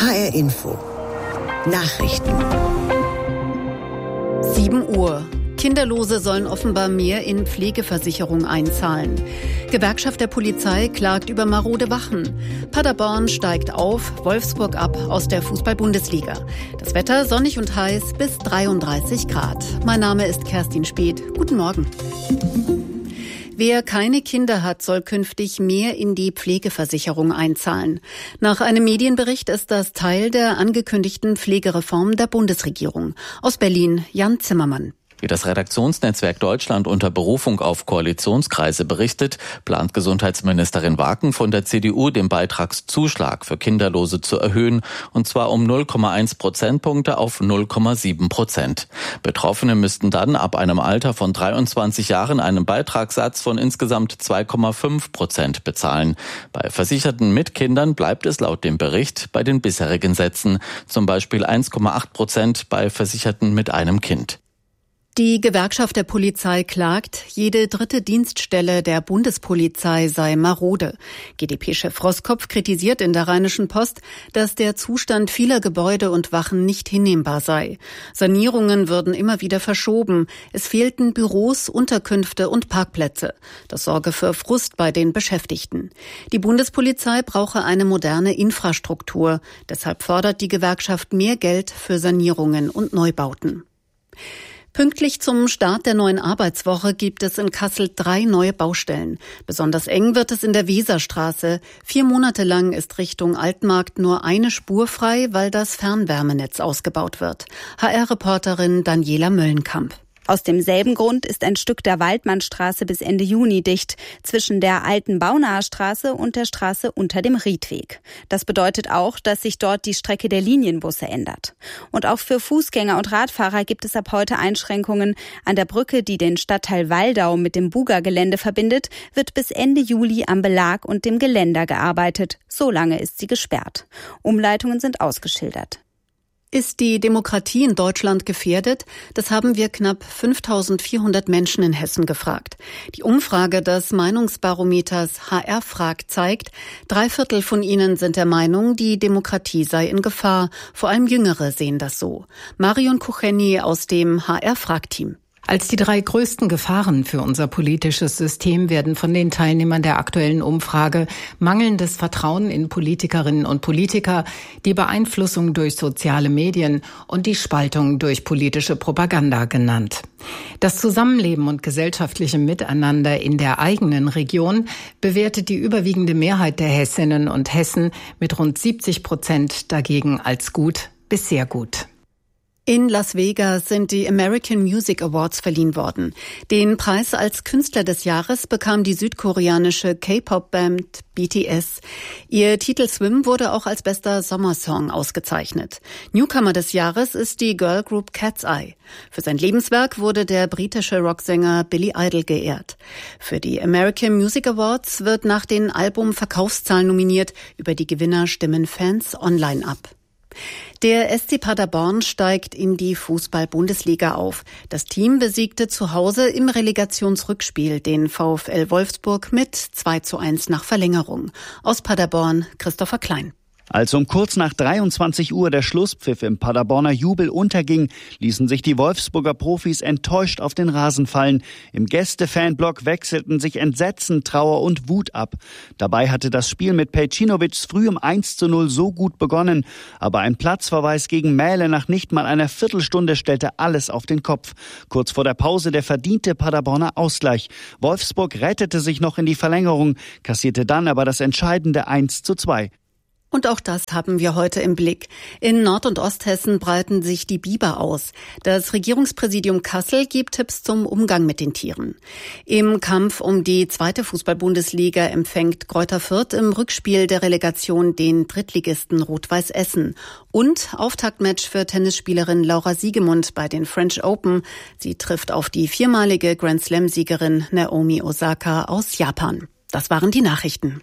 HR Info. Nachrichten. 7 Uhr. Kinderlose sollen offenbar mehr in Pflegeversicherung einzahlen. Gewerkschaft der Polizei klagt über marode Wachen. Paderborn steigt auf, Wolfsburg ab aus der Fußball-Bundesliga. Das Wetter sonnig und heiß bis 33 Grad. Mein Name ist Kerstin Speth. Guten Morgen. Wer keine Kinder hat, soll künftig mehr in die Pflegeversicherung einzahlen. Nach einem Medienbericht ist das Teil der angekündigten Pflegereform der Bundesregierung. Aus Berlin, Jan Zimmermann. Wie das Redaktionsnetzwerk Deutschland unter Berufung auf Koalitionskreise berichtet, plant Gesundheitsministerin Waken von der CDU, den Beitragszuschlag für Kinderlose zu erhöhen, und zwar um 0,1 Prozentpunkte auf 0,7%. Betroffene müssten dann ab einem Alter von 23 Jahren einen Beitragssatz von insgesamt 2,5% bezahlen. Bei Versicherten mit Kindern bleibt es laut dem Bericht bei den bisherigen Sätzen, zum Beispiel 1,8% bei Versicherten mit einem Kind. Die Gewerkschaft der Polizei klagt, jede dritte Dienststelle der Bundespolizei sei marode. GdP-Chef Roskopf kritisiert in der Rheinischen Post, dass der Zustand vieler Gebäude und Wachen nicht hinnehmbar sei. Sanierungen würden immer wieder verschoben. Es fehlten Büros, Unterkünfte und Parkplätze. Das sorge für Frust bei den Beschäftigten. Die Bundespolizei brauche eine moderne Infrastruktur. Deshalb fordert die Gewerkschaft mehr Geld für Sanierungen und Neubauten. Pünktlich zum Start der neuen Arbeitswoche gibt es in Kassel 3 neue Baustellen. Besonders eng wird es in der Weserstraße. 4 Monate lang ist Richtung Altmarkt nur eine Spur frei, weil das Fernwärmenetz ausgebaut wird. HR-Reporterin Daniela Möllenkamp. Aus demselben Grund ist ein Stück der Waldmannstraße bis Ende Juni dicht, zwischen der alten Baunaher Straße und der Straße unter dem Riedweg. Das bedeutet auch, dass sich dort die Strecke der Linienbusse ändert. Und auch für Fußgänger und Radfahrer gibt es ab heute Einschränkungen. An der Brücke, die den Stadtteil Waldau mit dem Buga-Gelände verbindet, wird bis Ende Juli am Belag und dem Geländer gearbeitet. So lange ist sie gesperrt. Umleitungen sind ausgeschildert. Ist die Demokratie in Deutschland gefährdet? Das haben wir knapp 5.400 Menschen in Hessen gefragt. Die Umfrage des Meinungsbarometers HR fragt zeigt, 3/4 von ihnen sind der Meinung, die Demokratie sei in Gefahr. Vor allem Jüngere sehen das so. Marion Kucheni aus dem HR Frag-Team. Als die 3 größten Gefahren für unser politisches System werden von den Teilnehmern der aktuellen Umfrage mangelndes Vertrauen in Politikerinnen und Politiker, die Beeinflussung durch soziale Medien und die Spaltung durch politische Propaganda genannt. Das Zusammenleben und gesellschaftliche Miteinander in der eigenen Region bewertet die überwiegende Mehrheit der Hessinnen und Hessen mit rund 70% dagegen als gut bis sehr gut. In Las Vegas sind die American Music Awards verliehen worden. Den Preis als Künstler des Jahres bekam die südkoreanische K-Pop-Band BTS. Ihr Titel Swim wurde auch als bester Sommersong ausgezeichnet. Newcomer des Jahres ist die Girlgroup Cat's Eye. Für sein Lebenswerk wurde der britische Rocksänger Billy Idol geehrt. Für die American Music Awards wird nach den Albumverkaufszahlen nominiert. Über die Gewinner stimmen Fans online ab. Der SC Paderborn steigt in die Fußball-Bundesliga auf. Das Team besiegte zu Hause im Relegationsrückspiel den VfL Wolfsburg mit 2:1 nach Verlängerung. Aus Paderborn Christopher Klein. Als um kurz nach 23 Uhr der Schlusspfiff im Paderborner Jubel unterging, ließen sich die Wolfsburger Profis enttäuscht auf den Rasen fallen. Im Gäste-Fanblock wechselten sich Entsetzen, Trauer und Wut ab. Dabei hatte das Spiel mit Pejcinovic früh um 1:0 so gut begonnen. Aber ein Platzverweis gegen Mähle nach nicht mal einer Viertelstunde stellte alles auf den Kopf. Kurz vor der Pause der verdiente Paderborner Ausgleich. Wolfsburg rettete sich noch in die Verlängerung, kassierte dann aber das entscheidende 1:2. Und auch das haben wir heute im Blick. In Nord- und Osthessen breiten sich die Biber aus. Das Regierungspräsidium Kassel gibt Tipps zum Umgang mit den Tieren. Im Kampf um die 2. Fußball-Bundesliga empfängt Greuther Fürth im Rückspiel der Relegation den Drittligisten Rot-Weiß Essen. Und Auftaktmatch für Tennisspielerin Laura Siegemund bei den French Open. Sie trifft auf die 4-malige Grand-Slam-Siegerin Naomi Osaka aus Japan. Das waren die Nachrichten.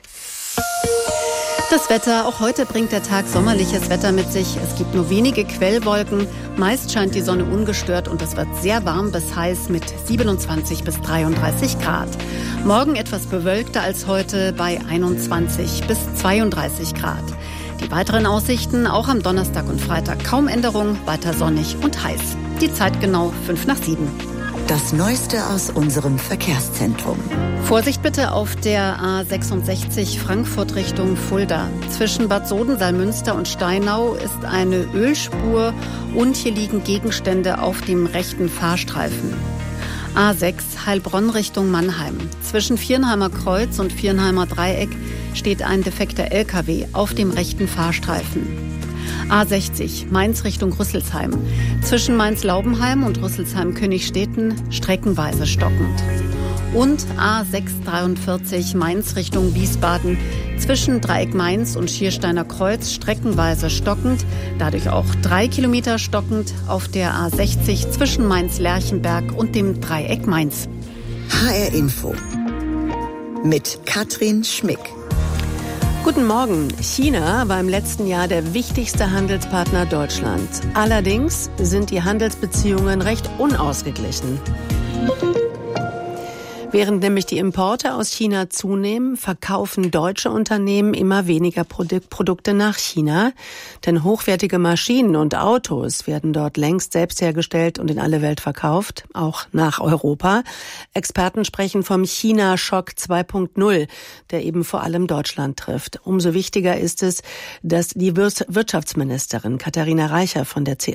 Das Wetter, auch heute bringt der Tag sommerliches Wetter mit sich. Es gibt nur wenige Quellwolken. Meist scheint die Sonne ungestört und es wird sehr warm bis heiß mit 27 bis 33 Grad. Morgen etwas bewölkter als heute bei 21 bis 32 Grad. Die weiteren Aussichten auch am Donnerstag und Freitag kaum Änderung, weiter sonnig und heiß. Die Zeit genau 6:55. Das Neueste aus unserem Verkehrszentrum. Vorsicht bitte auf der A66 Frankfurt Richtung Fulda. Zwischen Bad Soden-Salmünster und Steinau ist eine Ölspur und hier liegen Gegenstände auf dem rechten Fahrstreifen. A6 Heilbronn Richtung Mannheim. Zwischen Viernheimer Kreuz und Viernheimer Dreieck steht ein defekter LKW auf dem rechten Fahrstreifen. A60 Mainz Richtung Rüsselsheim. Zwischen Mainz-Laubenheim und Rüsselsheim-Königstetten streckenweise stockend. Und A643 Mainz Richtung Wiesbaden. Zwischen Dreieck Mainz und Schiersteiner Kreuz streckenweise stockend. Dadurch auch 3 Kilometer stockend auf der A60 zwischen Mainz-Lerchenberg und dem Dreieck Mainz. HR Info mit Katrin Schmick. Guten Morgen. China war im letzten Jahr der wichtigste Handelspartner Deutschlands. Allerdings sind die Handelsbeziehungen recht unausgeglichen. Während nämlich die Importe aus China zunehmen, verkaufen deutsche Unternehmen immer weniger Produkte nach China. Denn hochwertige Maschinen und Autos werden dort längst selbst hergestellt und in alle Welt verkauft, auch nach Europa. Experten sprechen vom China-Schock 2.0, der eben vor allem Deutschland trifft. Umso wichtiger ist es, dass die Wirtschaftsministerin Katharina Reiche von der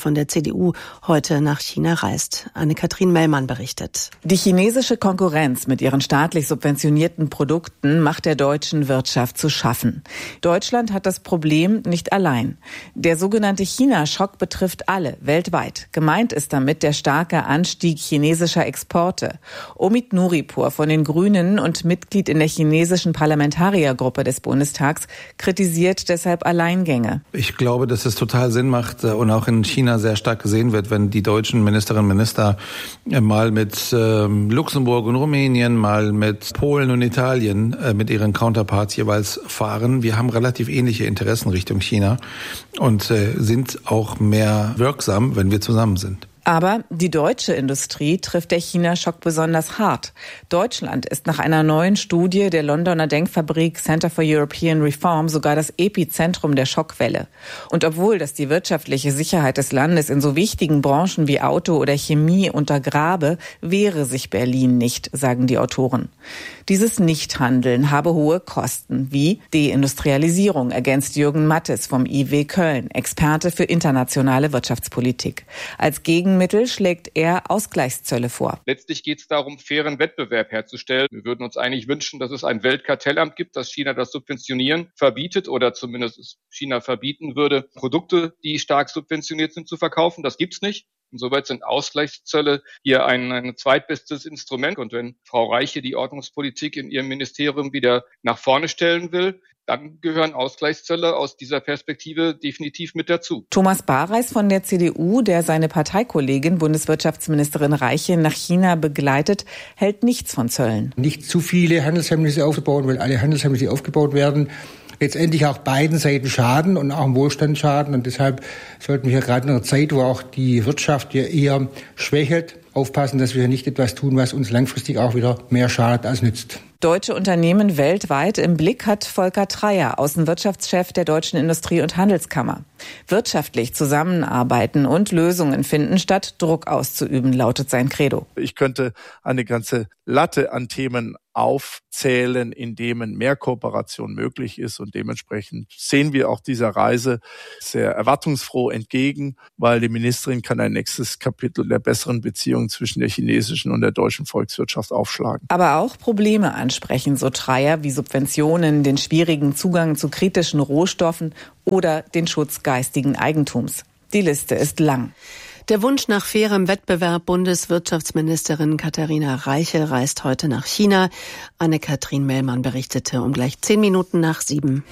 CDU heute nach China reist. Anne-Kathrin Mellmann berichtet. Die chinesische Konkurrenz mit ihren staatlich subventionierten Produkten macht der deutschen Wirtschaft zu schaffen. Deutschland hat das Problem nicht allein. Der sogenannte China-Schock betrifft alle weltweit. Gemeint ist damit der starke Anstieg chinesischer Exporte. Omid Nuripur von den Grünen und Mitglied in der chinesischen Parlamentariergruppe des Bundestags kritisiert deshalb Alleingänge. Ich glaube, dass es total Sinn macht und auch in China sehr stark gesehen wird, wenn die deutschen Ministerinnen und Minister mal mit Luxemburg und Rumänien, mal mit Polen und Italien mit ihren Counterparts jeweils fahren. Wir haben relativ ähnliche Interessen Richtung China und sind auch mehr wirksam, wenn wir zusammen sind. Aber die deutsche Industrie trifft der China-Schock besonders hart. Deutschland ist nach einer neuen Studie der Londoner Denkfabrik Center for European Reform sogar das Epizentrum der Schockwelle. Und obwohl das die wirtschaftliche Sicherheit des Landes in so wichtigen Branchen wie Auto oder Chemie untergrabe, wehre sich Berlin nicht, sagen die Autoren. Dieses Nichthandeln habe hohe Kosten, wie Deindustrialisierung, ergänzt Jürgen Mattes vom IW Köln, Experte für internationale Wirtschaftspolitik. Als Gegenmittel schlägt er Ausgleichszölle vor. Letztlich geht es darum, fairen Wettbewerb herzustellen. Wir würden uns eigentlich wünschen, dass es ein Weltkartellamt gibt, das China das Subventionieren verbietet oder zumindest China verbieten würde, Produkte, die stark subventioniert sind, zu verkaufen. Das gibt's nicht. Insoweit sind Ausgleichszölle hier ein zweitbestes Instrument. Und wenn Frau Reiche die Ordnungspolitik in ihrem Ministerium wieder nach vorne stellen will, dann gehören Ausgleichszölle aus dieser Perspektive definitiv mit dazu. Thomas Bareis von der CDU, der seine Parteikollegin Bundeswirtschaftsministerin Reiche nach China begleitet, hält nichts von Zöllen. Nicht zu viele Handelshemmnisse aufzubauen, weil alle Handelshemmnisse, die aufgebaut werden, letztendlich auch beiden Seiten schaden und auch im Wohlstand schaden. Und deshalb sollten wir gerade in einer Zeit, wo auch die Wirtschaft ja eher schwächelt, aufpassen, dass wir nicht etwas tun, was uns langfristig auch wieder mehr schadet als nützt. Deutsche Unternehmen weltweit im Blick hat Volker Treyer, Außenwirtschaftschef der Deutschen Industrie- und Handelskammer. Wirtschaftlich zusammenarbeiten und Lösungen finden, statt Druck auszuüben, lautet sein Credo. Ich könnte eine ganze Latte an Themen aufzählen, in denen mehr Kooperation möglich ist. Und dementsprechend sehen wir auch dieser Reise sehr erwartungsfroh entgegen, weil die Ministerin kann ein nächstes Kapitel der besseren Beziehungen zwischen der chinesischen und der deutschen Volkswirtschaft aufschlagen. Aber auch Probleme ansprechen, so Treyer, wie Subventionen, den schwierigen Zugang zu kritischen Rohstoffen oder den Schutz geistigen Eigentums. Die Liste ist lang. Der Wunsch nach fairem Wettbewerb. Bundeswirtschaftsministerin Katharina Reiche reist heute nach China. Anne-Kathrin Mellmann berichtete um gleich 7:10.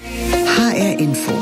HR Info.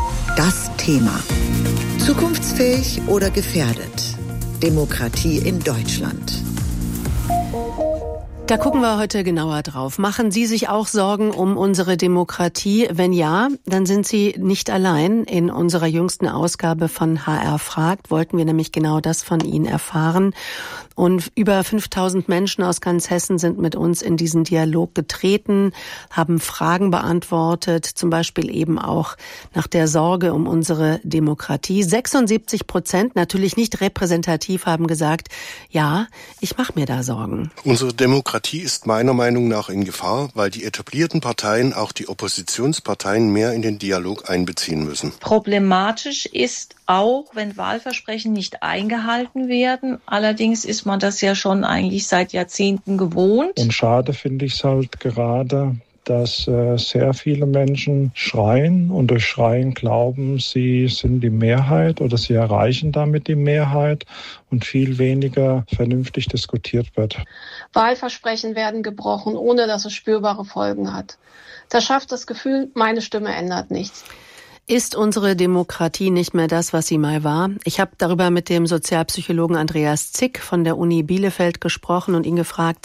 Das Thema. Zukunftsfähig oder gefährdet? Demokratie in Deutschland. Da gucken wir heute genauer drauf. Machen Sie sich auch Sorgen um unsere Demokratie? Wenn ja, dann sind Sie nicht allein. In unserer jüngsten Ausgabe von HR fragt wollten wir nämlich genau das von Ihnen erfahren. Und über 5000 Menschen aus ganz Hessen sind mit uns in diesen Dialog getreten, haben Fragen beantwortet, zum Beispiel eben auch nach der Sorge um unsere Demokratie. 76%, natürlich nicht repräsentativ, haben gesagt, ja, ich mache mir da Sorgen. Unsere Demokratie ist meiner Meinung nach in Gefahr, weil die etablierten Parteien auch die Oppositionsparteien mehr in den Dialog einbeziehen müssen. Problematisch ist auch, wenn Wahlversprechen nicht eingehalten werden. Allerdings ist man das ja schon eigentlich seit Jahrzehnten gewohnt. Und schade finde ich es halt gerade, dass sehr viele Menschen schreien und durch Schreien glauben, sie sind die Mehrheit oder sie erreichen damit die Mehrheit und viel weniger vernünftig diskutiert wird. Wahlversprechen werden gebrochen, ohne dass es spürbare Folgen hat. Das schafft das Gefühl, meine Stimme ändert nichts. Ist unsere Demokratie nicht mehr das, was sie mal war? Ich habe darüber mit dem Sozialpsychologen Andreas Zick von der Uni Bielefeld gesprochen und ihn gefragt,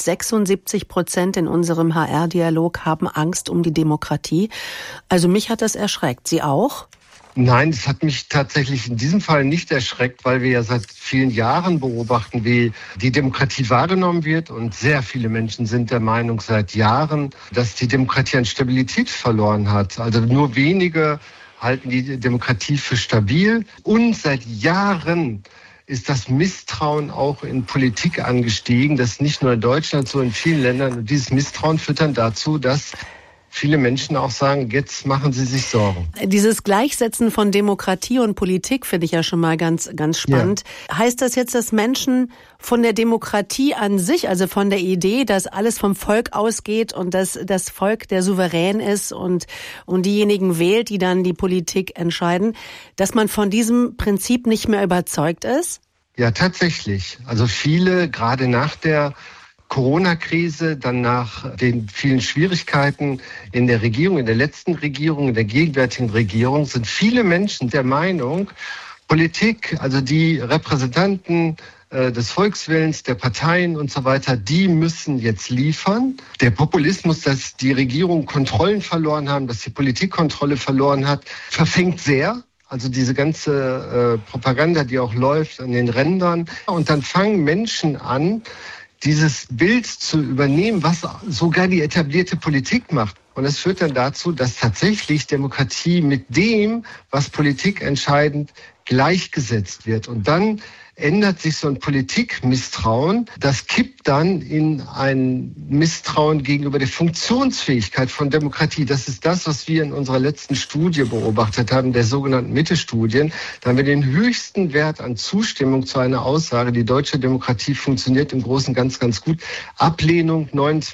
76% in unserem HR-Dialog haben Angst um die Demokratie. Also mich hat das erschreckt. Sie auch? Nein, es hat mich tatsächlich in diesem Fall nicht erschreckt, weil wir ja seit vielen Jahren beobachten, wie die Demokratie wahrgenommen wird. Und sehr viele Menschen sind der Meinung seit Jahren, dass die Demokratie an Stabilität verloren hat. Also nur wenige halten die Demokratie für stabil. Und seit Jahren ist das Misstrauen auch in Politik angestiegen. Das ist nicht nur in Deutschland so, in vielen Ländern. Und dieses Misstrauen führt dann dazu, dass viele Menschen auch sagen, jetzt machen sie sich Sorgen. Dieses Gleichsetzen von Demokratie und Politik finde ich ja schon mal ganz spannend. Ja. Heißt das jetzt, dass Menschen von der Demokratie an sich, also von der Idee, dass alles vom Volk ausgeht und dass das Volk der Souverän ist und diejenigen wählt, die dann die Politik entscheiden, dass man von diesem Prinzip nicht mehr überzeugt ist? Ja, tatsächlich. Also viele, gerade nach der Corona-Krise, dann nach den vielen Schwierigkeiten in der Regierung, in der letzten Regierung, in der gegenwärtigen Regierung, sind viele Menschen der Meinung, Politik, also die Repräsentanten des Volkswillens, der Parteien und so weiter, die müssen jetzt liefern. Der Populismus, dass die Regierung Kontrollen verloren haben, dass die Politik Kontrolle verloren hat, verfängt sehr. Also diese ganze Propaganda, die auch läuft an den Rändern. Und dann fangen Menschen an, dieses Bild zu übernehmen, was sogar die etablierte Politik macht. Und es führt dann dazu, dass tatsächlich Demokratie mit dem, was Politik entscheidend, gleichgesetzt wird. Und dann ändert sich so ein Politikmisstrauen. Das kippt dann in ein Misstrauen gegenüber der Funktionsfähigkeit von Demokratie. Das ist das, was wir in unserer letzten Studie beobachtet haben, der sogenannten Mitte-Studien. Da haben wir den höchsten Wert an Zustimmung zu einer Aussage, die deutsche Demokratie funktioniert im Großen ganz gut. Ablehnung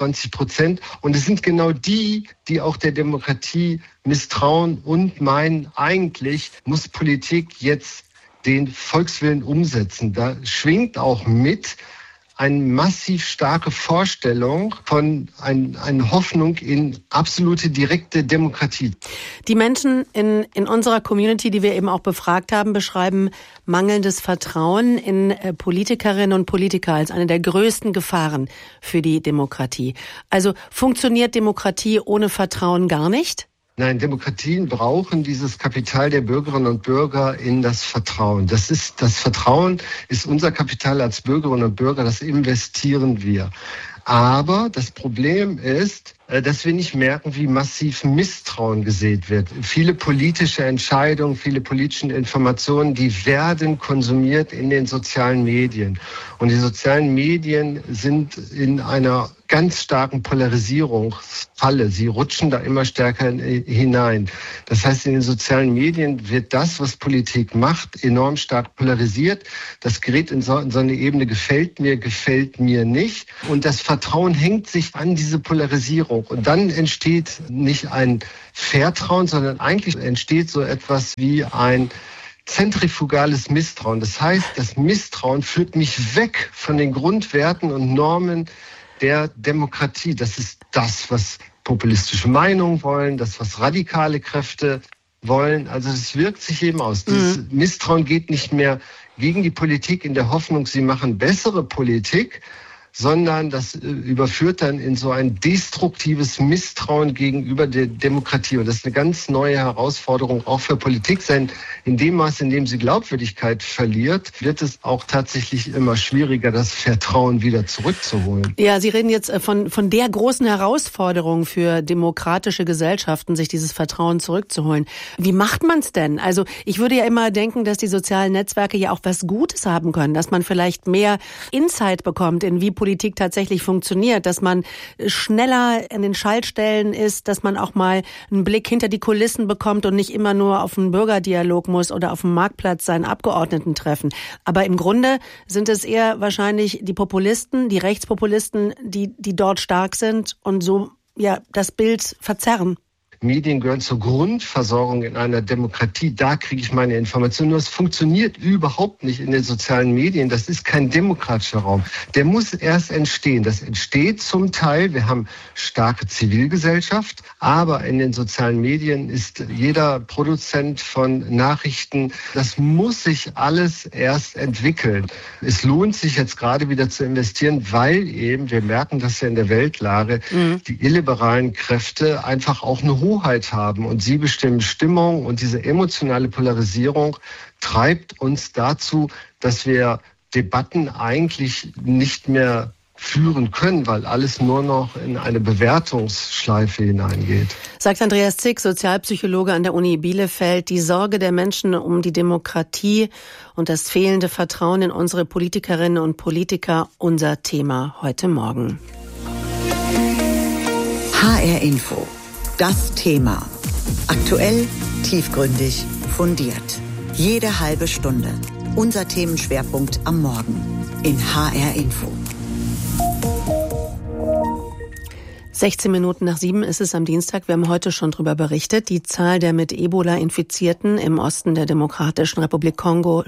29%. Und es sind genau die auch der Demokratie misstrauen und meinen, eigentlich muss Politik jetzt den Volkswillen umsetzen. Da schwingt auch mit eine massiv starke Vorstellung von eine Hoffnung in absolute direkte Demokratie. Die Menschen in unserer Community, die wir eben auch befragt haben, beschreiben mangelndes Vertrauen in Politikerinnen und Politiker als eine der größten Gefahren für die Demokratie. Also funktioniert Demokratie ohne Vertrauen gar nicht? Nein, Demokratien brauchen dieses Kapital der Bürgerinnen und Bürger in das Vertrauen. Das Vertrauen ist unser Kapital als Bürgerinnen und Bürger, das investieren wir. Aber das Problem ist, dass wir nicht merken, wie massiv Misstrauen gesät wird. Viele politische Entscheidungen, viele politische Informationen, die werden konsumiert in den sozialen Medien. Und die sozialen Medien sind in einer ganz starken Polarisierungsfalle. Sie rutschen da immer stärker hinein. Das heißt, in den sozialen Medien wird das, was Politik macht, enorm stark polarisiert. Das gerät in so eine Ebene, gefällt mir nicht. Und das Vertrauen hängt sich an diese Polarisierung. Und dann entsteht nicht ein Vertrauen, sondern eigentlich entsteht so etwas wie ein zentrifugales Misstrauen. Das heißt, das Misstrauen führt mich weg von den Grundwerten und Normen der Demokratie. Das ist das, was populistische Meinungen wollen, das, was radikale Kräfte wollen. Also es wirkt sich eben aus. Dieses Misstrauen geht nicht mehr gegen die Politik in der Hoffnung, sie machen bessere Politik, sondern das überführt dann in so ein destruktives Misstrauen gegenüber der Demokratie. Und das ist eine ganz neue Herausforderung auch für Politik. Denn in dem Maß, in dem sie Glaubwürdigkeit verliert, wird es auch tatsächlich immer schwieriger, das Vertrauen wieder zurückzuholen. Ja, Sie reden jetzt von der großen Herausforderung für demokratische Gesellschaften, sich dieses Vertrauen zurückzuholen. Wie macht man es denn? Also ich würde ja immer denken, dass die sozialen Netzwerke ja auch was Gutes haben können, dass man vielleicht mehr Insight bekommt, in wie Politik tatsächlich funktioniert, dass man schneller an den Schaltstellen ist, dass man auch mal einen Blick hinter die Kulissen bekommt und nicht immer nur auf einen Bürgerdialog muss oder auf dem Marktplatz seinen Abgeordneten treffen. Aber im Grunde sind es eher wahrscheinlich die Populisten, die Rechtspopulisten, die dort stark sind und so ja das Bild verzerren. Medien gehören zur Grundversorgung in einer Demokratie. Da kriege ich meine Informationen. Nur es funktioniert überhaupt nicht in den sozialen Medien. Das ist kein demokratischer Raum. Der muss erst entstehen. Das entsteht zum Teil. Wir haben starke Zivilgesellschaft. Aber in den sozialen Medien ist jeder Produzent von Nachrichten. Das muss sich alles erst entwickeln. Es lohnt sich jetzt gerade wieder zu investieren, weil eben, wir merken das ja in der Weltlage, die illiberalen Kräfte einfach auch eine Hoheit haben und sie bestimmen Stimmung und diese emotionale Polarisierung treibt uns dazu, dass wir Debatten eigentlich nicht mehr führen können, weil alles nur noch in eine Bewertungsschleife hineingeht. Sagt Andreas Zick, Sozialpsychologe an der Uni Bielefeld, die Sorge der Menschen um die Demokratie und das fehlende Vertrauen in unsere Politikerinnen und Politiker, unser Thema heute Morgen. HR Info. Das Thema. Aktuell, tiefgründig, fundiert. Jede halbe Stunde. Unser Themenschwerpunkt am Morgen in HR Info. 16 Minuten nach 7 ist es am Dienstag. Wir haben heute schon darüber berichtet. Die Zahl der mit Ebola Infizierten im Osten der Demokratischen Republik Kongo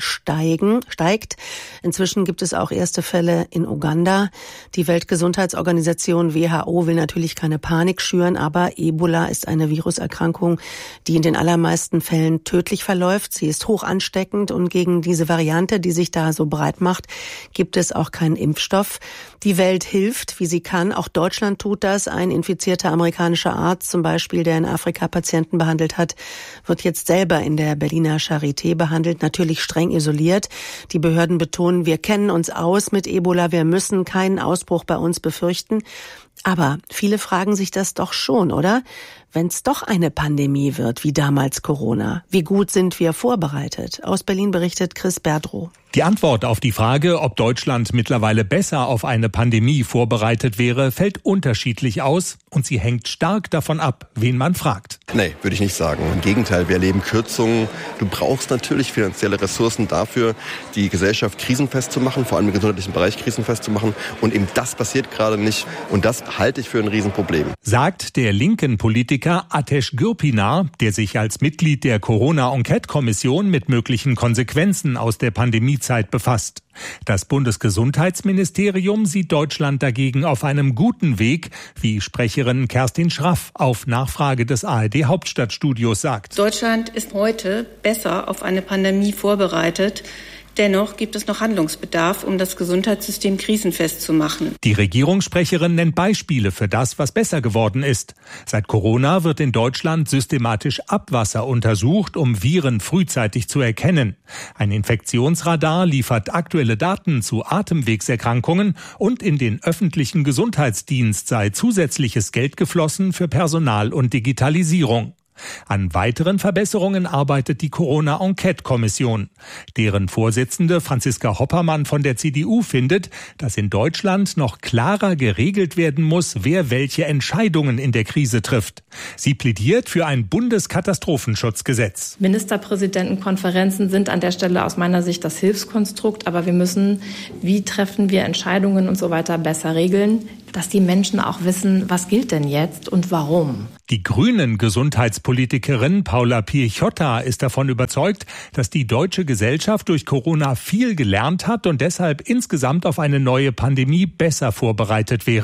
steigt. Inzwischen gibt es auch erste Fälle in Uganda. Die Weltgesundheitsorganisation WHO will natürlich keine Panik schüren, aber Ebola ist eine Viruserkrankung, die in den allermeisten Fällen tödlich verläuft. Sie ist hoch ansteckend und gegen diese Variante, die sich da so breit macht, gibt es auch keinen Impfstoff. Die Welt hilft, wie sie kann. Auch Deutschland tut das. Ein infizierter amerikanischer Arzt zum Beispiel, der in Afrika Patienten behandelt hat, wird jetzt selber in der Berliner Charité behandelt, natürlich streng isoliert. Die Behörden betonen, wir kennen uns aus mit Ebola, wir müssen keinen Ausbruch bei uns befürchten. Aber viele fragen sich das doch schon, oder? Wenn es doch eine Pandemie wird, wie damals Corona, wie gut sind wir vorbereitet? Aus Berlin berichtet Chris Berdrow. Die Antwort auf die Frage, ob Deutschland mittlerweile besser auf eine Pandemie vorbereitet wäre, fällt unterschiedlich aus und sie hängt stark davon ab, wen man fragt. Nee, würde ich nicht sagen. Im Gegenteil, wir erleben Kürzungen. Du brauchst natürlich finanzielle Ressourcen dafür, die Gesellschaft krisenfest zu machen, vor allem im gesundheitlichen Bereich krisenfest zu machen. Und eben das passiert gerade nicht. Und das halte ich für ein Riesenproblem. Sagt der linken Politiker Ateş Gürpınar, der sich als Mitglied der Corona-Enquete-Kommission mit möglichen Konsequenzen aus der Pandemiezeit befasst. Das Bundesgesundheitsministerium sieht Deutschland dagegen auf einem guten Weg, wie Sprecherin Kerstin Schraff auf Nachfrage des ARD-Hauptstadtstudios sagt. Deutschland ist heute besser auf eine Pandemie vorbereitet. Dennoch gibt es noch Handlungsbedarf, um das Gesundheitssystem krisenfest zu machen. Die Regierungssprecherin nennt Beispiele für das, was besser geworden ist. Seit Corona wird in Deutschland systematisch Abwasser untersucht, um Viren frühzeitig zu erkennen. Ein Infektionsradar liefert aktuelle Daten zu Atemwegserkrankungen und in den öffentlichen Gesundheitsdienst sei zusätzliches Geld geflossen für Personal und Digitalisierung. An weiteren Verbesserungen arbeitet die Corona-Enquete-Kommission. Deren Vorsitzende Franziska Hoppermann von der CDU findet, dass in Deutschland noch klarer geregelt werden muss, wer welche Entscheidungen in der Krise trifft. Sie plädiert für ein Bundeskatastrofenschutzgesetz. Ministerpräsidentenkonferenzen sind an der Stelle aus meiner Sicht das Hilfskonstrukt, aber wir müssen, wie treffen wir Entscheidungen und so weiter, besser regeln, dass die Menschen auch wissen, was gilt denn jetzt und warum. Die grünen Gesundheitspolitikerin Paula Piechota ist davon überzeugt, dass die deutsche Gesellschaft durch Corona viel gelernt hat und deshalb insgesamt auf eine neue Pandemie besser vorbereitet wäre.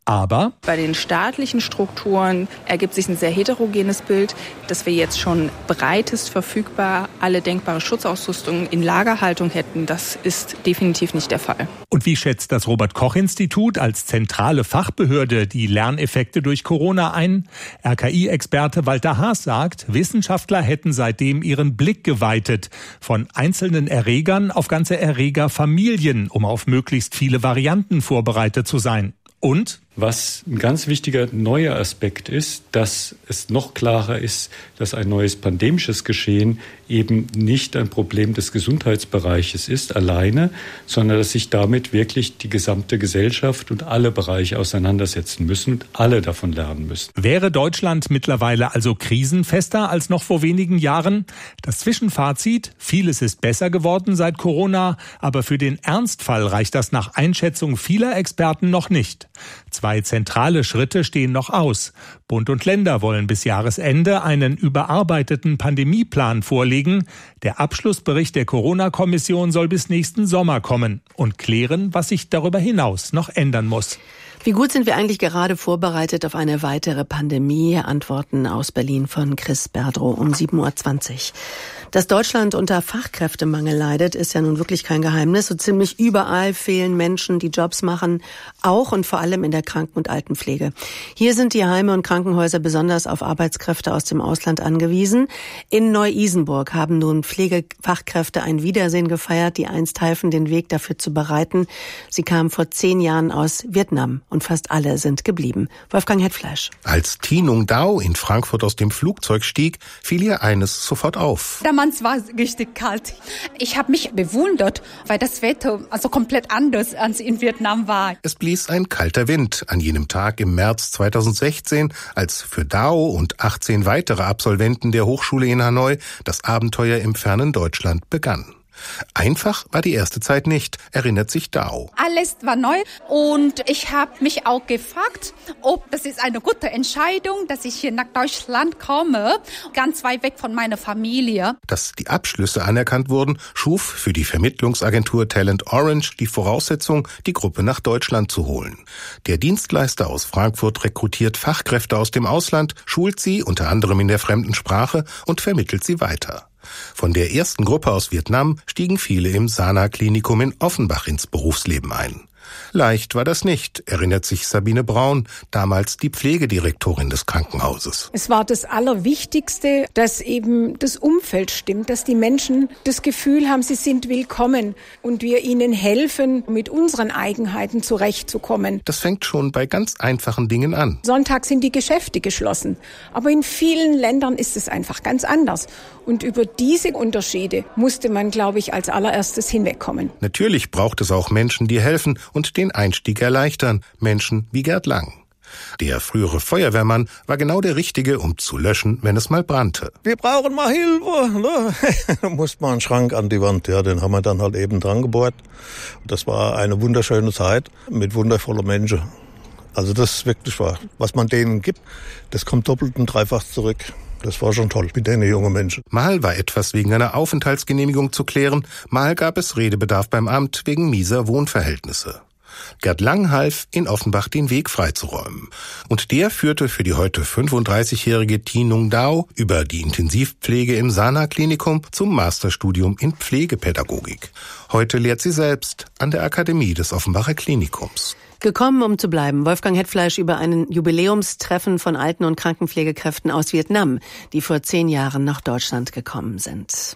Aber bei den staatlichen Strukturen ergibt sich ein sehr heterogenes Bild, dass wir jetzt schon breitest verfügbar alle denkbare Schutzausrüstung in Lagerhaltung hätten. Das ist definitiv nicht der Fall. Und wie schätzt das Robert-Koch-Institut als zentrale Fachbehörde die Lerneffekte durch Corona ein? RKI-Experte Walter Haas sagt, Wissenschaftler hätten seitdem ihren Blick geweitet. Von einzelnen Erregern auf ganze Erregerfamilien, um auf möglichst viele Varianten vorbereitet zu sein. Und was ein ganz wichtiger neuer Aspekt ist, dass es noch klarer ist, dass ein neues pandemisches Geschehen eben nicht ein Problem des Gesundheitsbereiches ist alleine, sondern dass sich damit wirklich die gesamte Gesellschaft und alle Bereiche auseinandersetzen müssen und alle davon lernen müssen. Wäre Deutschland mittlerweile also krisenfester als noch vor wenigen Jahren? Das Zwischenfazit: Vieles ist besser geworden seit Corona, aber für den Ernstfall reicht das nach Einschätzung vieler Experten noch nicht. 2 zentrale Schritte stehen noch aus. Bund und Länder wollen bis Jahresende einen überarbeiteten Pandemieplan vorlegen. Der Abschlussbericht der Corona-Kommission soll bis nächsten Sommer kommen und klären, was sich darüber hinaus noch ändern muss. Wie gut sind wir eigentlich gerade vorbereitet auf eine weitere Pandemie? Antworten aus Berlin von Chris Berdrow um 7.20 Uhr. Dass Deutschland unter Fachkräftemangel leidet, ist ja nun wirklich kein Geheimnis. So ziemlich überall fehlen Menschen, die Jobs machen, auch und vor allem in der Kranken- und Altenpflege. Hier sind die Heime und Krankenhäuser besonders auf Arbeitskräfte aus dem Ausland angewiesen. In Neu-Isenburg haben nun Pflegefachkräfte ein Wiedersehen gefeiert, die einst halfen, den Weg dafür zu bereiten. Sie kamen vor 10 Jahren aus Vietnam und fast alle sind geblieben. Wolfgang Hetfleisch. Als Thi Nung Dao in Frankfurt aus dem Flugzeug stieg, fiel ihr eines sofort auf. Damals war es richtig kalt. Ich habe mich bewundert, weil das Wetter also komplett anders als in Vietnam war. Es blies ein kalter Wind an jenem Tag im März 2016, als für Dao und 18 weitere Absolventen der Hochschule in Hanoi das Abenteuer im fernen Deutschland begann. Einfach war die erste Zeit nicht, erinnert sich Dao. Alles war neu und ich habe mich auch gefragt, ob das ist eine gute Entscheidung, dass ich hier nach Deutschland komme, ganz weit weg von meiner Familie. Dass die Abschlüsse anerkannt wurden, schuf für die Vermittlungsagentur Talent Orange die Voraussetzung, die Gruppe nach Deutschland zu holen. Der Dienstleister aus Frankfurt rekrutiert Fachkräfte aus dem Ausland, schult sie unter anderem in der fremden Sprache und vermittelt sie weiter. Von der ersten Gruppe aus Vietnam stiegen viele im Sana-Klinikum in Offenbach ins Berufsleben ein. Leicht war das nicht, erinnert sich Sabine Braun, damals die Pflegedirektorin des Krankenhauses. Es war das Allerwichtigste, dass eben das Umfeld stimmt, dass die Menschen das Gefühl haben, sie sind willkommen und wir ihnen helfen, mit unseren Eigenheiten zurechtzukommen. Das fängt schon bei ganz einfachen Dingen an. Sonntag sind die Geschäfte geschlossen, aber in vielen Ländern ist es einfach ganz anders. Und über diese Unterschiede musste man, glaube ich, als allererstes hinwegkommen. Natürlich braucht es auch Menschen, die helfen und den Einstieg erleichtern. Menschen wie Gerd Lang. Der frühere Feuerwehrmann war genau der Richtige, um zu löschen, wenn es mal brannte. Wir brauchen mal Hilfe. Ne? Da musste man einen Schrank an die Wand, ja, den haben wir dann halt eben dran gebohrt. Das war eine wunderschöne Zeit mit wundervollen Menschen. Also das ist wirklich wahr. Was man denen gibt, das kommt doppelt und dreifach zurück. Das war schon toll mit den jungen Menschen. Mal war etwas wegen einer Aufenthaltsgenehmigung zu klären, mal gab es Redebedarf beim Amt wegen mieser Wohnverhältnisse. Gerd Lang half, in Offenbach den Weg freizuräumen. Und der führte für die heute 35-jährige Thi Nung Dao über die Intensivpflege im Sana-Klinikum zum Masterstudium in Pflegepädagogik. Heute lehrt sie selbst an der Akademie des Offenbacher Klinikums. Gekommen, um zu bleiben. Wolfgang Hetfleisch über ein Jubiläumstreffen von Alten- und Krankenpflegekräften aus Vietnam, die vor 10 Jahren nach Deutschland gekommen sind.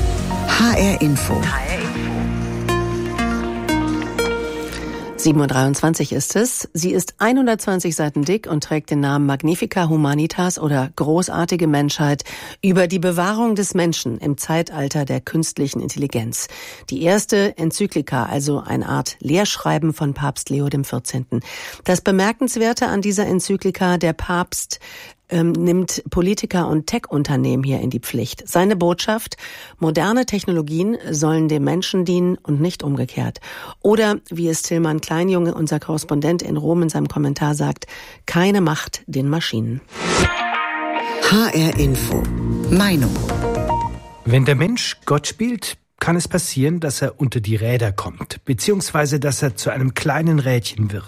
HR Info. 7.23 Uhr ist es. Sie ist 120 Seiten dick und trägt den Namen Magnifica Humanitas oder Großartige Menschheit über die Bewahrung des Menschen im Zeitalter der künstlichen Intelligenz. Die erste Enzyklika, also eine Art Lehrschreiben von Papst Leo XIV. Das Bemerkenswerte an dieser Enzyklika, der Papst nimmt Politiker und Tech-Unternehmen hier in die Pflicht. Seine Botschaft: moderne Technologien sollen dem Menschen dienen und nicht umgekehrt. Oder, wie es Tillmann Kleinjunge, unser Korrespondent in Rom, in seinem Kommentar sagt, keine Macht den Maschinen. HR Info. Meinung. Wenn der Mensch Gott spielt, kann es passieren, dass er unter die Räder kommt, beziehungsweise dass er zu einem kleinen Rädchen wird.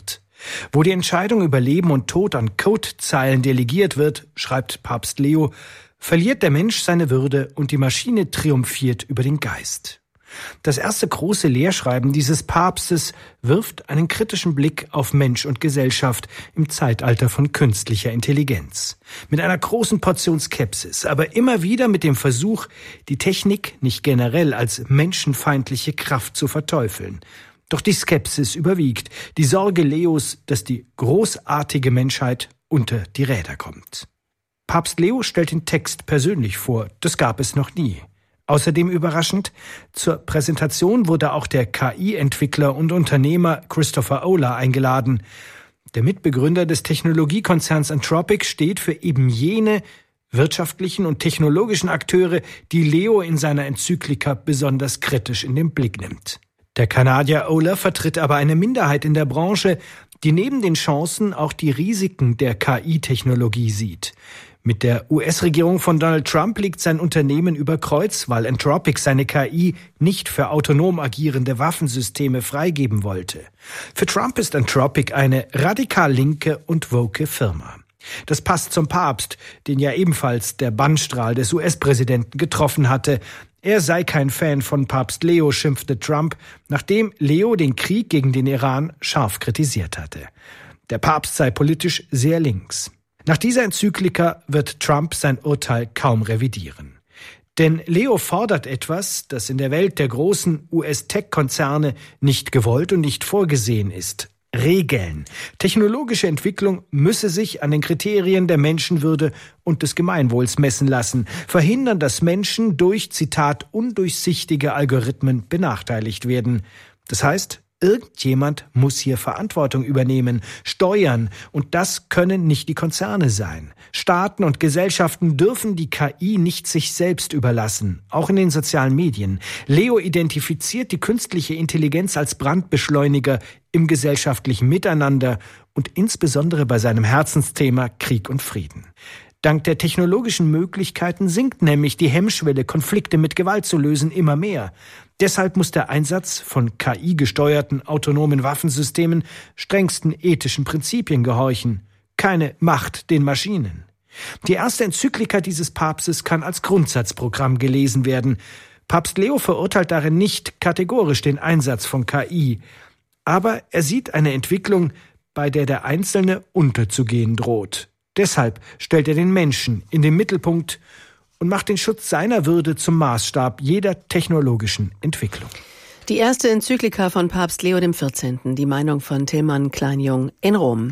Wo die Entscheidung über Leben und Tod an Codezeilen delegiert wird, schreibt Papst Leo, verliert der Mensch seine Würde und die Maschine triumphiert über den Geist. Das erste große Lehrschreiben dieses Papstes wirft einen kritischen Blick auf Mensch und Gesellschaft im Zeitalter von künstlicher Intelligenz. Mit einer großen Portion Skepsis, aber immer wieder mit dem Versuch, die Technik nicht generell als menschenfeindliche Kraft zu verteufeln. Doch die Skepsis überwiegt, die Sorge Leos, dass die großartige Menschheit unter die Räder kommt. Papst Leo stellt den Text persönlich vor, das gab es noch nie. Außerdem überraschend, zur Präsentation wurde auch der KI-Entwickler und Unternehmer Christopher Olah eingeladen. Der Mitbegründer des Technologiekonzerns Anthropic steht für eben jene wirtschaftlichen und technologischen Akteure, die Leo in seiner Enzyklika besonders kritisch in den Blick nimmt. Der Kanadier Olah vertritt aber eine Minderheit in der Branche, die neben den Chancen auch die Risiken der KI-Technologie sieht. Mit der US-Regierung von Donald Trump liegt sein Unternehmen über Kreuz, weil Anthropic seine KI nicht für autonom agierende Waffensysteme freigeben wollte. Für Trump ist Anthropic eine radikal linke und woke Firma. Das passt zum Papst, den ja ebenfalls der Bannstrahl des US-Präsidenten getroffen hatte. Er sei kein Fan von Papst Leo, schimpfte Trump, nachdem Leo den Krieg gegen den Iran scharf kritisiert hatte. Der Papst sei politisch sehr links. Nach dieser Enzyklika wird Trump sein Urteil kaum revidieren. Denn Leo fordert etwas, das in der Welt der großen US-Tech-Konzerne nicht gewollt und nicht vorgesehen ist. Regeln. Technologische Entwicklung müsse sich an den Kriterien der Menschenwürde und des Gemeinwohls messen lassen, verhindern, dass Menschen durch, Zitat, undurchsichtige Algorithmen benachteiligt werden. Das heißt, irgendjemand muss hier Verantwortung übernehmen, steuern, und das können nicht die Konzerne sein. Staaten und Gesellschaften dürfen die KI nicht sich selbst überlassen, auch in den sozialen Medien. Leo identifiziert die künstliche Intelligenz als Brandbeschleuniger im gesellschaftlichen Miteinander und insbesondere bei seinem Herzensthema Krieg und Frieden. Dank der technologischen Möglichkeiten sinkt nämlich die Hemmschwelle, Konflikte mit Gewalt zu lösen, immer mehr. Deshalb muss der Einsatz von KI-gesteuerten autonomen Waffensystemen strengsten ethischen Prinzipien gehorchen. Keine Macht den Maschinen. Die erste Enzyklika dieses Papstes kann als Grundsatzprogramm gelesen werden. Papst Leo verurteilt darin nicht kategorisch den Einsatz von KI. Aber er sieht eine Entwicklung, bei der der Einzelne unterzugehen droht. Deshalb stellt er den Menschen in den Mittelpunkt und macht den Schutz seiner Würde zum Maßstab jeder technologischen Entwicklung. Die erste Enzyklika von Papst Leo XIV., die Meinung von Tillmann Kleinjung in Rom.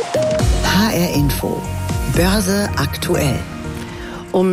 HR Info. Börse aktuell. Um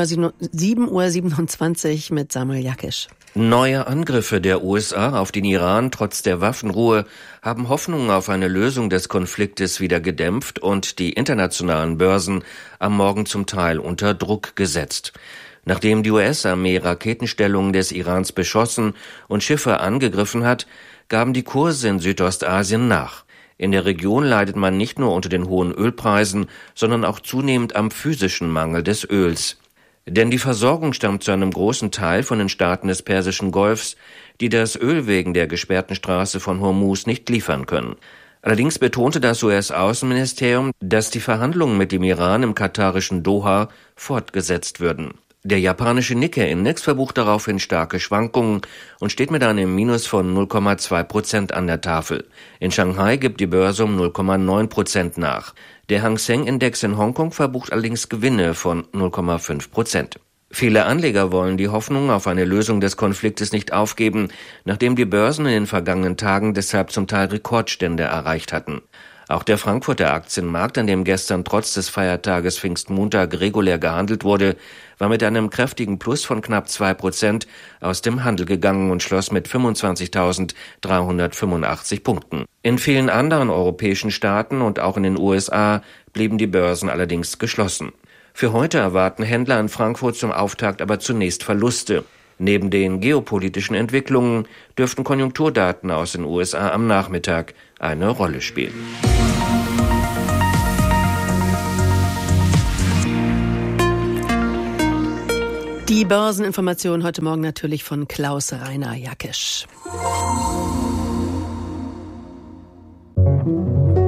7:27 Uhr mit Samuel Jakisch. Neue Angriffe der USA auf den Iran trotz der Waffenruhe haben Hoffnungen auf eine Lösung des Konfliktes wieder gedämpft und die internationalen Börsen am Morgen zum Teil unter Druck gesetzt. Nachdem die US-Armee Raketenstellungen des Irans beschossen und Schiffe angegriffen hat, gaben die Kurse in Südostasien nach. In der Region leidet man nicht nur unter den hohen Ölpreisen, sondern auch zunehmend am physischen Mangel des Öls. Denn die Versorgung stammt zu einem großen Teil von den Staaten des Persischen Golfs, die das Öl wegen der gesperrten Straße von Hormuz nicht liefern können. Allerdings betonte das US-Außenministerium, dass die Verhandlungen mit dem Iran im katarischen Doha fortgesetzt würden. Der japanische Nikkei-Index verbucht daraufhin starke Schwankungen und steht mit einem Minus von 0,2% an der Tafel. In Shanghai gibt die Börse um 0,9% nach. Der Hang Seng-Index in Hongkong verbucht allerdings Gewinne von 0,5%. Viele Anleger wollen die Hoffnung auf eine Lösung des Konfliktes nicht aufgeben, nachdem die Börsen in den vergangenen Tagen deshalb zum Teil Rekordstände erreicht hatten. Auch der Frankfurter Aktienmarkt, an dem gestern trotz des Feiertages Pfingstmontag regulär gehandelt wurde, war mit einem kräftigen Plus von knapp 2% aus dem Handel gegangen und schloss mit 25.385 Punkten. In vielen anderen europäischen Staaten und auch in den USA blieben die Börsen allerdings geschlossen. Für heute erwarten Händler in Frankfurt zum Auftakt aber zunächst Verluste. Neben den geopolitischen Entwicklungen dürften Konjunkturdaten aus den USA am Nachmittag eine Rolle spielen. Die Börseninformation heute Morgen natürlich von Klaus Rainer Jakisch.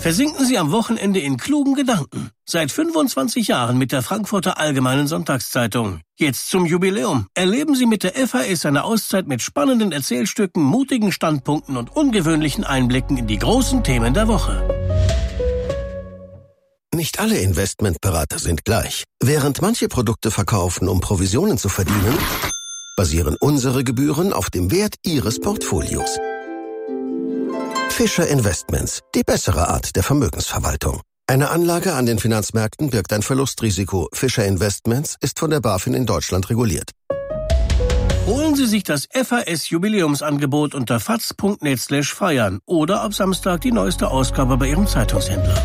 Versinken Sie am Wochenende in klugen Gedanken. Seit 25 Jahren mit der Frankfurter Allgemeinen Sonntagszeitung. Jetzt zum Jubiläum. Erleben Sie mit der FAS eine Auszeit mit spannenden Erzählstücken, mutigen Standpunkten und ungewöhnlichen Einblicken in die großen Themen der Woche. Nicht alle Investmentberater sind gleich. Während manche Produkte verkaufen, um Provisionen zu verdienen, basieren unsere Gebühren auf dem Wert Ihres Portfolios. Fischer Investments, die bessere Art der Vermögensverwaltung. Eine Anlage an den Finanzmärkten birgt ein Verlustrisiko. Fischer Investments ist von der BaFin in Deutschland reguliert. Holen Sie sich das FAS-Jubiläumsangebot unter faz.net/feiern oder ab Samstag die neueste Ausgabe bei Ihrem Zeitungshändler.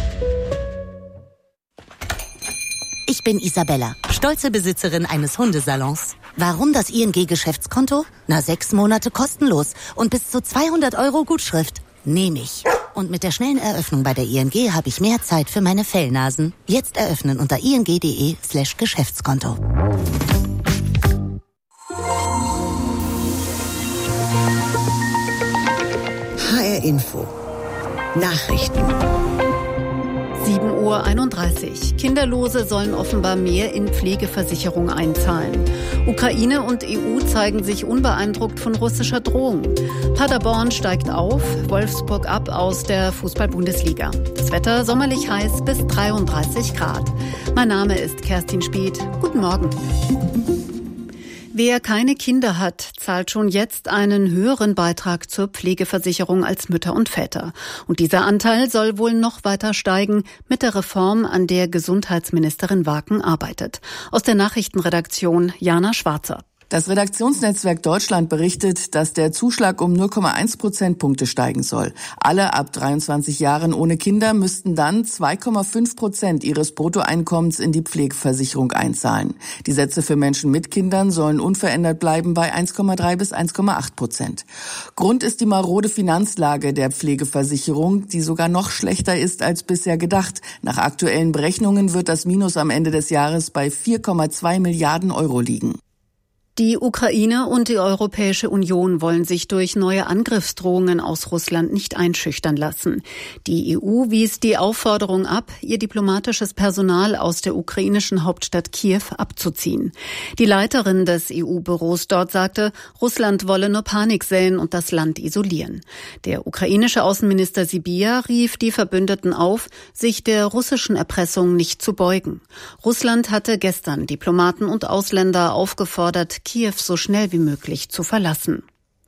Ich bin Isabella, stolze Besitzerin eines Hundesalons. Warum das ING-Geschäftskonto? 6 Monate kostenlos und bis zu 200 € Gutschrift. Nehme ich. Und mit der schnellen Eröffnung bei der ING habe ich mehr Zeit für meine Fellnasen. Jetzt eröffnen unter ing.de/Geschäftskonto. HR Info. Nachrichten. 7:31 Uhr. Kinderlose sollen offenbar mehr in Pflegeversicherung einzahlen. Ukraine und EU zeigen sich unbeeindruckt von russischer Drohung. Paderborn steigt auf, Wolfsburg ab aus der Fußball-Bundesliga. Das Wetter sommerlich heiß bis 33 Grad. Mein Name ist Kerstin Speth. Guten Morgen. Wer keine Kinder hat, zahlt schon jetzt einen höheren Beitrag zur Pflegeversicherung als Mütter und Väter. Und dieser Anteil soll wohl noch weiter steigen mit der Reform, an der Gesundheitsministerin Waken arbeitet. Aus der Nachrichtenredaktion Jana Schwarzer. Das Redaktionsnetzwerk Deutschland berichtet, dass der Zuschlag um 0,1 Prozentpunkte steigen soll. Alle ab 23 Jahren ohne Kinder müssten dann 2,5% ihres Bruttoeinkommens in die Pflegeversicherung einzahlen. Die Sätze für Menschen mit Kindern sollen unverändert bleiben bei 1,3 bis 1,8%. Grund ist die marode Finanzlage der Pflegeversicherung, die sogar noch schlechter ist als bisher gedacht. Nach aktuellen Berechnungen wird das Minus am Ende des Jahres bei 4,2 Milliarden € liegen. Die Ukraine und die Europäische Union wollen sich durch neue Angriffsdrohungen aus Russland nicht einschüchtern lassen. Die EU wies die Aufforderung ab, ihr diplomatisches Personal aus der ukrainischen Hauptstadt Kiew abzuziehen. Die Leiterin des EU-Büros dort sagte, Russland wolle nur Panik säen und das Land isolieren. Der ukrainische Außenminister Sybiha rief die Verbündeten auf, sich der russischen Erpressung nicht zu beugen. Russland hatte gestern Diplomaten und Ausländer aufgefordert, Kiew so schnell wie möglich zu verlassen.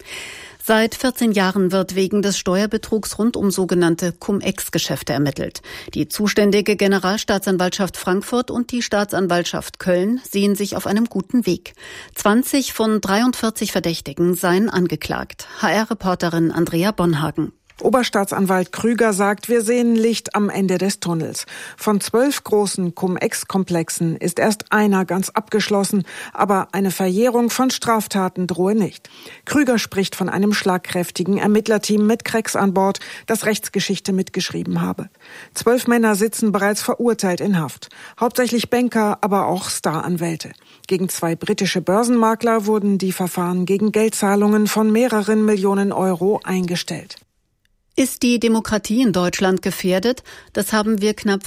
Seit 14 Jahren wird wegen des Steuerbetrugs rund um sogenannte Cum-Ex-Geschäfte ermittelt. Die zuständige Generalstaatsanwaltschaft Frankfurt und die Staatsanwaltschaft Köln sehen sich auf einem guten Weg. 20 von 43 Verdächtigen seien angeklagt. HR-Reporterin Andrea Bonhagen. Oberstaatsanwalt Krüger sagt, wir sehen Licht am Ende des Tunnels. Von 12 großen Cum-Ex-Komplexen ist erst einer ganz abgeschlossen, aber eine Verjährung von Straftaten drohe nicht. Krüger spricht von einem schlagkräftigen Ermittlerteam mit Cracks an Bord, das Rechtsgeschichte mitgeschrieben habe. 12 Männer sitzen bereits verurteilt in Haft. Hauptsächlich Banker, aber auch Staranwälte. Gegen 2 britische Börsenmakler wurden die Verfahren gegen Geldzahlungen von mehreren Millionen € eingestellt. Ist die Demokratie in Deutschland gefährdet? Das haben wir knapp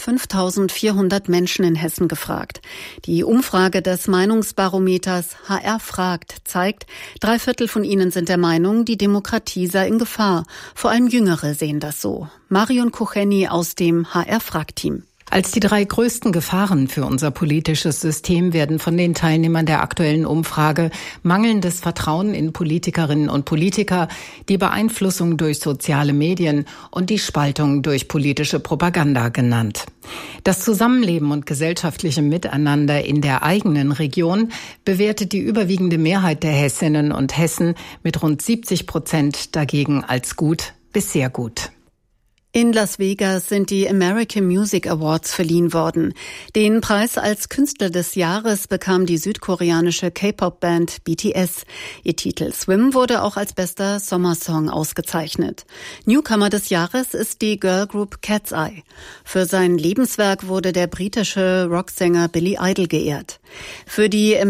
5.400 Menschen in Hessen gefragt. Die Umfrage des Meinungsbarometers HR fragt zeigt, 3/4 von ihnen sind der Meinung, die Demokratie sei in Gefahr. Vor allem Jüngere sehen das so. Marion Kucheni aus dem HR-Frag-Team. Als die 3 größten Gefahren für unser politisches System werden von den Teilnehmern der aktuellen Umfrage mangelndes Vertrauen in Politikerinnen und Politiker, die Beeinflussung durch soziale Medien und die Spaltung durch politische Propaganda genannt. Das Zusammenleben und gesellschaftliche Miteinander in der eigenen Region bewertet die überwiegende Mehrheit der Hessinnen und Hessen mit rund 70% dagegen als gut bis sehr gut. In Las Vegas sind die American Music Awards verliehen worden. Den Preis als Künstler des Jahres bekam die südkoreanische K-Pop-Band BTS. Ihr Titel Swim wurde auch als bester Sommersong ausgezeichnet. Newcomer des Jahres ist die Girlgroup Cat's Eye. Für sein Lebenswerk wurde der britische Rocksänger Billy Idol geehrt. Für die